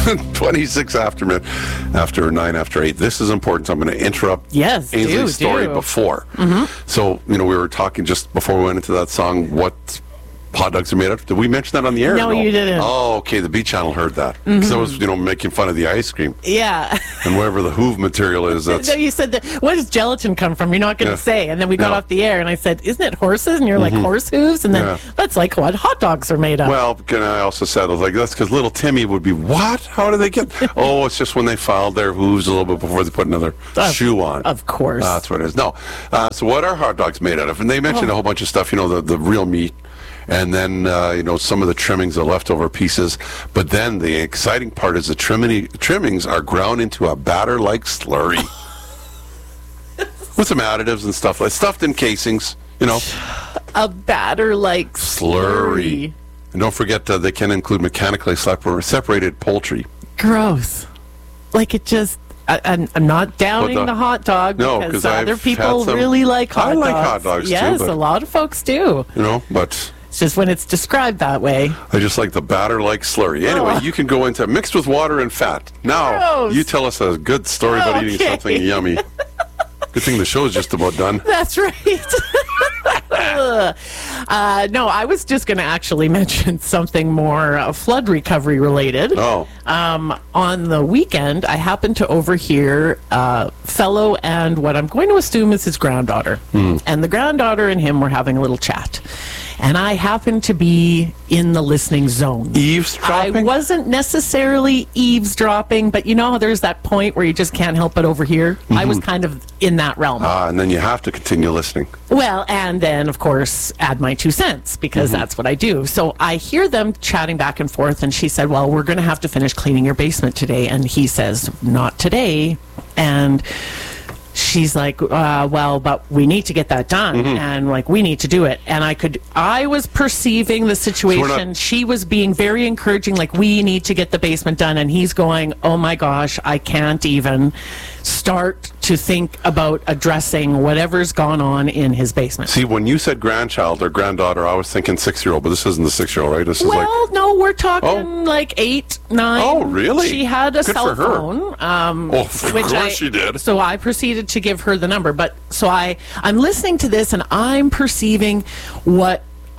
26 after 9 after 8. This is important, so I'm going to interrupt Ainsley's story before. So, we were talking just before we went into that song, what hot dogs are made of. Did we mention that on the air? No, you didn't. Oh, okay. The B channel heard that. Because I was, making fun of the ice cream. Yeah. And whatever the Hoove material is, that's... No, you said, that, where does gelatin come from? You're not going to say. And then we got off the air, and I said, isn't it horses? And you're like, horse hooves? And then that's like what hot dogs are made of. Well, and I also said, I was like, that's because little Timmy would be, what? How do they get... Oh, it's just when they filed their hooves a little bit before they put another shoe on. Of course. That's what it is. No. So what are hot dogs made out of? And they mentioned a whole bunch of stuff, the real meat. And then, some of the trimmings are leftover pieces. But then the exciting part is the trimmings are ground into a batter-like slurry. With some additives and stuff, like stuffed in casings, A batter-like slurry. And don't forget, they can include mechanically separated poultry. Gross. Like it just... I'm not downing the hot dog because other people really like hot dogs. I like hot dogs, yes, too. Yes, a lot of folks do. But... It's just when it's described that way. I just like the batter-like slurry. Anyway, you can go into mixed with water and fat. Now, Gross. You tell us a good story about eating something yummy. Good thing the show's just about done. That's right. No, I was just going to actually mention something more flood recovery related. Oh. On the weekend, I happened to overhear fellow and what I'm going to assume is his granddaughter. And the granddaughter and him were having a little chat. And I happened to be in the listening zone. Eavesdropping? I wasn't necessarily eavesdropping, but there's that point where you just can't help but overhear. I was kind of in that realm. And then you have to continue listening. Well, and then, of course, add my 2 cents, because that's what I do. So I hear them chatting back and forth, and she said, well, we're going to have to finish cleaning your basement today. And he says, not today. And... she's like, well, but we need to get that done, and we need to do it. And I was perceiving the situation. She was being very encouraging, like, we need to get the basement done. And he's going, oh my gosh, I can't even start to think about addressing whatever's gone on in his basement. See, when you said grandchild or granddaughter, I was thinking 6-year-old, but this isn't the 6-year-old, right? This is no, we're talking 8, 9. Oh, really? She had a Good cell for her. phone. Of course she did. So I proceeded to give her the number. But so I'm listening to this, and I'm perceiving what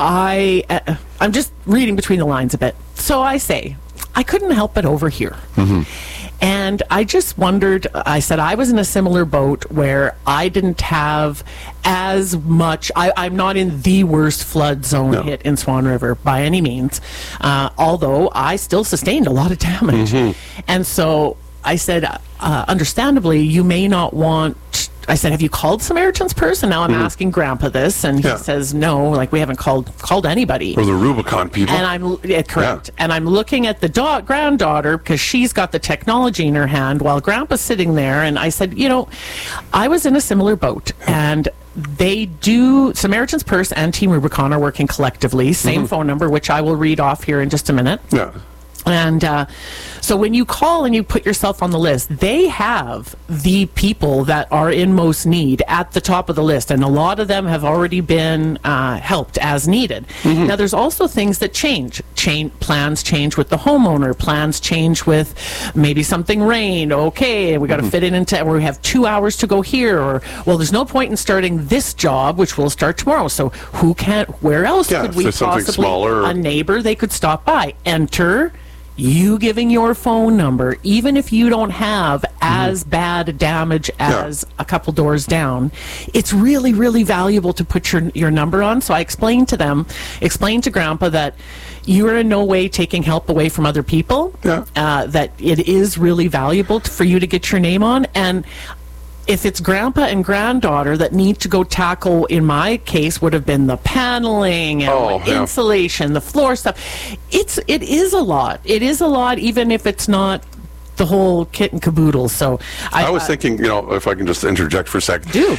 I'm just reading between the lines a bit. So I say, I couldn't help but overhear. And I just wondered, I said I was in a similar boat where I didn't have as much, I'm not in the worst flood zone hit in Swan River by any means, although I still sustained a lot of damage. And so I said, understandably, you may not want... I said, have you called Samaritan's Purse? And now I'm asking Grandpa this, and he says, no, we haven't called anybody. Or the Rubicon people. And I'm correct. And I'm looking at the granddaughter, because she's got the technology in her hand, while Grandpa's sitting there. And I said, I was in a similar boat, and they do, Samaritan's Purse and Team Rubicon are working collectively. Same phone number, which I will read off here in just a minute. Yeah. And so when you call and you put yourself on the list, they have the people that are in most need at the top of the list. And a lot of them have already been helped as needed. Now, there's also things that change. Plans change with the homeowner. Plans change with maybe something rained. Okay, we got to fit it into, or we have 2 hours to go here. Or, well, there's no point in starting this job, which will start tomorrow. So where else could we possibly, a neighbor, they could stop by. Enter you giving your phone number, even if you don't have as bad damage as a couple doors down. It's really, really valuable to put your number on. So I explained to Grandpa that you are in no way taking help away from other people, that it is really valuable for you to get your name on. And if it's Grandpa and granddaughter that need to go tackle, in my case, would have been the paneling and insulation, the floor stuff. It is a lot. It is a lot, even if it's not the whole kit and caboodle. So I was thinking, if I can just interject for a second. Do.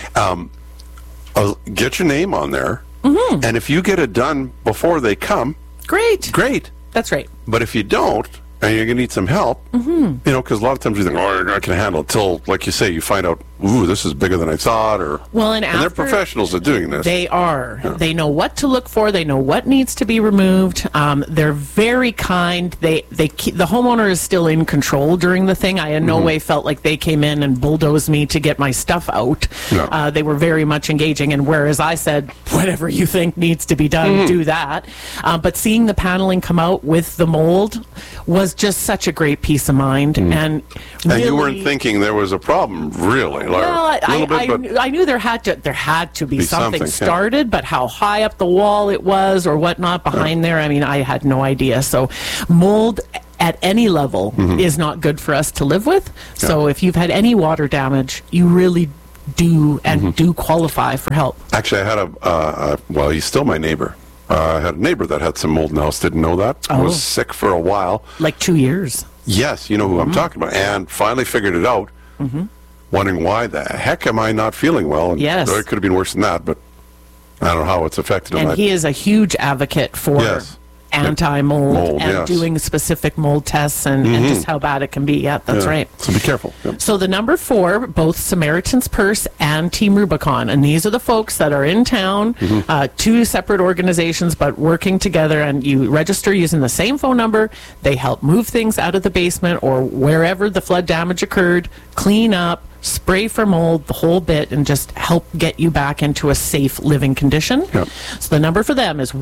Get your name on there. And if you get it done before they come, great. That's right. But if you don't, and you're going to need some help, because a lot of times you think, I can handle it, till, like you say, you find out ooh, this is bigger than I thought, or Well, and they're after- professionals at doing this. They are. They know what to look for. They know what needs to be removed. They're very kind. The homeowner is still in control during the thing. I in no way felt like they came in and bulldozed me to get my stuff out. No. They were very much engaging. And whereas I said, whatever you think needs to be done, do that. But seeing the paneling come out with the mold was just such a great peace of mind. And really, you weren't thinking there was a problem, really. well, a little bit, but I knew there had to be something something, yeah. started, but how high up the wall it was or whatnot behind there, I mean, I had no idea. So mold at any level is not good for us to live with. So if you've had any water damage, you really do do qualify for help. actually, I had well, he's still my neighbor. I had a neighbor that had some mold in the house, didn't know that. Oh. Was sick for a while. Like 2 years. Yes, you know who I'm talking about. And finally figured it out, wondering why the heck am I not feeling well? And Yes. it could have been worse than that, but I don't know how it's affected him. And he is a huge advocate for Yes. anti-mold Mold, and yes. doing specific mold tests and just how bad it can be. Yeah, that's Yeah. right. So be careful. Yep. So the number 4, both Samaritan's Purse and Team Rubicon, and these are the folks that are in town, 2 separate organizations but working together, and you register using the same phone number. They help move things out of the basement or wherever the flood damage occurred, clean up, spray for mold, the whole bit, and just help get you back into a safe living condition. Yep. So the number for them is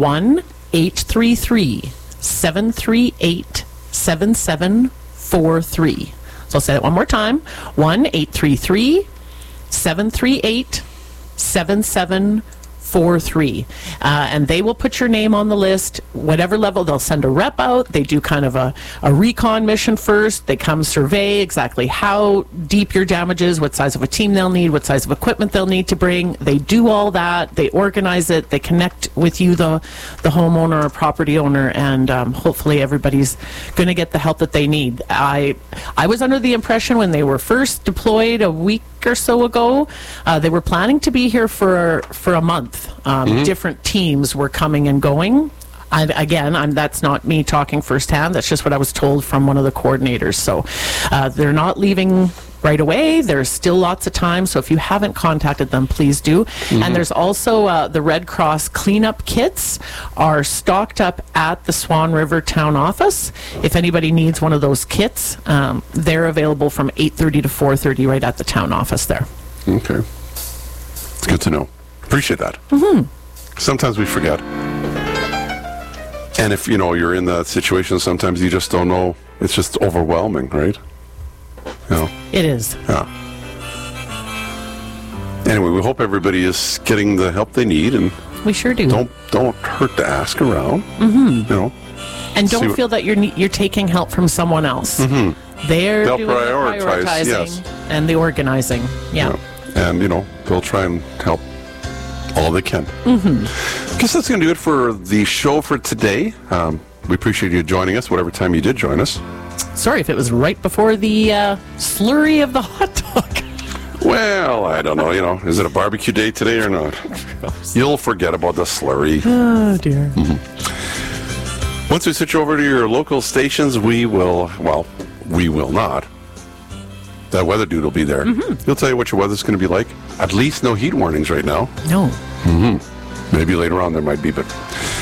1-833-738-7743. So I'll say it one more time. 1-833-738-7743. And they will put your name on the list, whatever level. They'll send a rep out. They do kind of a recon mission first. They come survey exactly how deep your damage is, what size of a team they'll need, what size of equipment they'll need to bring. They do all that. They organize it. They connect with you, the homeowner or property owner, and hopefully everybody's going to get the help that they need. I was under the impression when they were first deployed a week or so ago, they were planning to be here for a month. Different teams were coming and going. That's not me talking firsthand. That's just what I was told from one of the coordinators. So they're not leaving right away. There's still lots of time. So if you haven't contacted them, please do. And there's also the Red Cross cleanup kits are stocked up at the Swan River Town Office. If anybody needs one of those kits, they're available from 8:30 to 4:30 right at the town office there. Okay. It's good to know. Appreciate that. Sometimes we forget. And if, you're in that situation, sometimes you just don't know. It's just overwhelming, right? It is. Yeah. Anyway, we hope everybody is getting the help they need, and We sure do. don't hurt to ask around. And See don't what- feel that you're taking help from someone else. They'll doing prioritize, the prioritizing yes. and the organizing. Yeah. And they'll try and help all they can. Guess that's going to do it for the show for today. We appreciate you joining us, whatever time you did join us. Sorry if it was right before the slurry of the hot dog. Well, I don't know. Is it a barbecue day today or not? You'll forget about the slurry. Oh, dear. Once we switch over to your local stations, we will not. That weather dude will be there. He'll tell you what your weather's going to be like. At least no heat warnings right now. No. Maybe later on there might be, but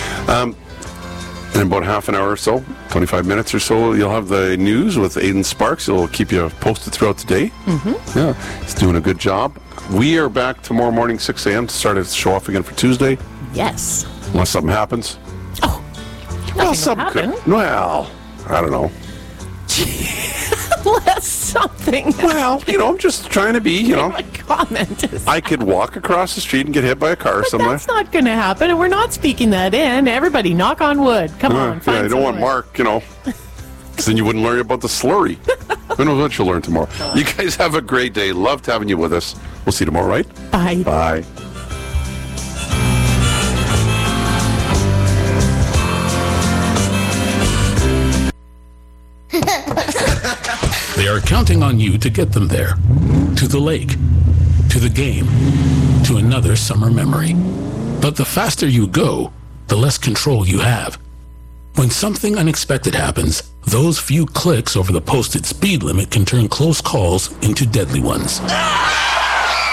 in about half an hour or so, 25 minutes or so, you'll have the news with Aidan Sparks. He'll keep you posted throughout the day. Yeah, he's doing a good job. We are back tomorrow morning, 6 a.m. to start to show off again for Tuesday, Yes. unless something happens. Nothing will happen. Well, I don't know. Unless something. Well, I'm just trying to be, My comment is. I could walk across the street and get hit by a car somewhere. That's not going to happen, and we're not speaking that in. Everybody, knock on wood. Come on, find I don't some want wood. Mark, because then you wouldn't learn about the slurry. Who knows what you'll learn tomorrow. You guys have a great day. Loved having you with us. We'll see you tomorrow, right? Bye. Bye. They are counting on you to get them there. To the lake, to the game, to another summer memory. But the faster you go, the less control you have. When something unexpected happens, those few clicks over the posted speed limit can turn close calls into deadly ones.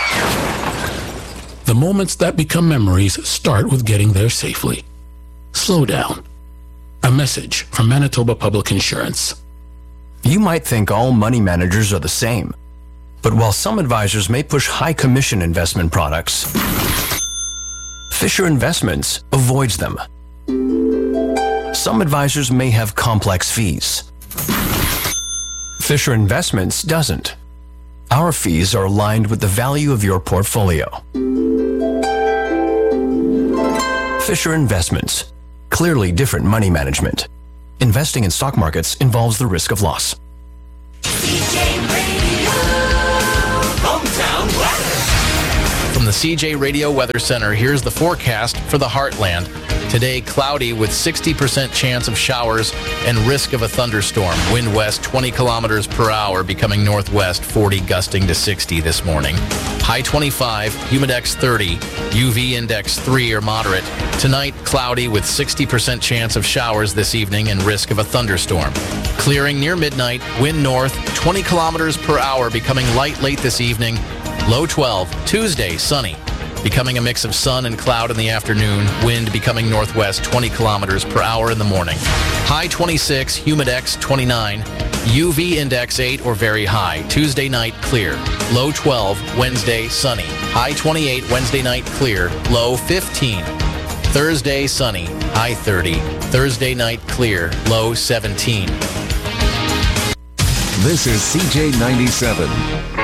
The moments that become memories start with getting there safely. Slow down. A message from Manitoba Public Insurance. You might think all money managers are the same, but while some advisors may push high commission investment products, Fisher Investments avoids them. Some advisors may have complex fees. Fisher Investments doesn't. Our fees are aligned with the value of your portfolio. Fisher Investments. Clearly different money management. Investing in stock markets involves the risk of loss. CJ Radio, hometown weather. From the CJ Radio Weather Center, here's the forecast for the Heartland. Today, cloudy with 60% chance of showers and risk of a thunderstorm. Wind west 20 kilometers per hour, becoming northwest 40, gusting to 60 this morning. High 25, humidex 30, UV index 3 or moderate. Tonight, cloudy with 60% chance of showers this evening and risk of a thunderstorm. Clearing near midnight, wind north 20 kilometers per hour, becoming light late this evening. Low 12, Tuesday, sunny. Becoming a mix of sun and cloud in the afternoon. Wind becoming northwest 20 kilometers per hour in the morning. High 26, humidex 29, UV index 8 or very high. Tuesday night, clear. Low 12, Wednesday, sunny. High 28, Wednesday night, clear. Low 15. Thursday, sunny. High 30. Thursday night, clear. Low 17. This is CJ 97.